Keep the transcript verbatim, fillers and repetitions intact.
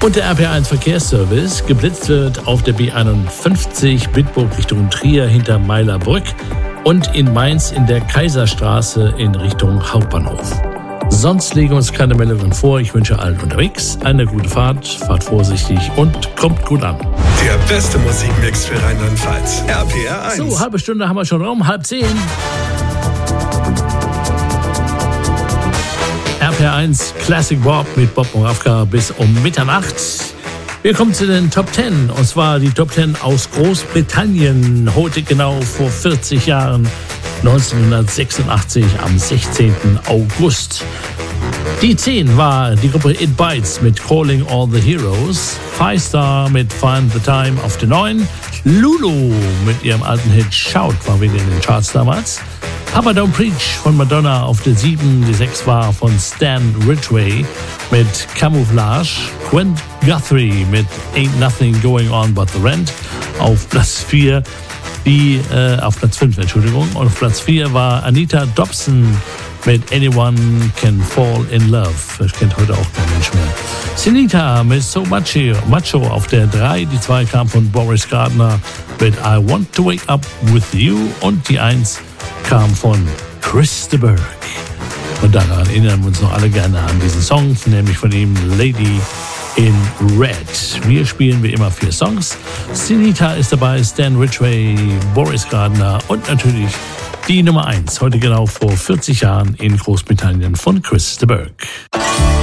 Und der R P R eins Verkehrsservice. Geblitzt wird auf der B einundfünfzig Bitburg Richtung Trier hinter Meilerbrück und in Mainz in der Kaiserstraße in Richtung Hauptbahnhof. Sonst legen uns keine Meldungen vor. Ich wünsche allen unterwegs eine gute Fahrt, fahrt vorsichtig und kommt gut an. Der beste Musikmix für Rheinland-Pfalz. R P R eins. So, halbe Stunde haben wir schon rum, halb zehn. R P R eins Classic Bob mit Bob Moravka bis um Mitternacht. Wir kommen zu den Top Ten, und zwar die Top Ten aus Großbritannien. Heute genau vor vierzig Jahren, neunzehnhundertsechsundachtzig, am sechzehnten August. Die zehn war die Gruppe It Bites mit Calling All the Heroes. Five Star mit Find the Time auf der neun. Lulu mit ihrem alten Hit Shout war wieder in den Charts damals. Papa Don't Preach von Madonna auf der sieben. Die sechs war von Stan Ridgway mit Camouflage. Gwen Guthrie mit Ain't Nothing Going On But the Rent auf Platz vier. Die, äh, auf Platz fünf, Entschuldigung. Und auf Platz vier war Anita Dobson mit Anyone Can Fall in Love. Das kennt heute auch kein Mensch mehr. Sinita mit So Macho, Macho auf der drei. Die zwei kam von Boris Gardner mit I Want to Wake Up With You. Und die eins kam von Chris de Burgh. Und daran erinnern wir uns noch alle gerne an diesen Song, nämlich von ihm Lady in Red. Wir spielen wie immer vier Songs. Sinita ist dabei, Stan Ridgway, Boris Gardner und natürlich die Nummer eins. Heute genau vor vierzig Jahren in Großbritannien von Chris de Burgh.